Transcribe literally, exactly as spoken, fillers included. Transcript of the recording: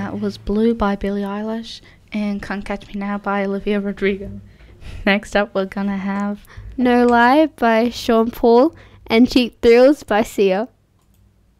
that was Blue by Billie Eilish and Can't Catch Me Now by Olivia Rodrigo. Next up, we're gonna have No Lie by Sean Paul and Cheap Thrills by Sia.